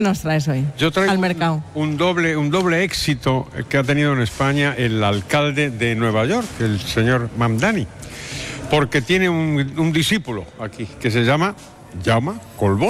nos traes hoy Yo traigo al mercado? un doble éxito que ha tenido en España el alcalde de Nueva York, el señor Mamdani, porque tiene un discípulo aquí que se llama Jaume Colboni.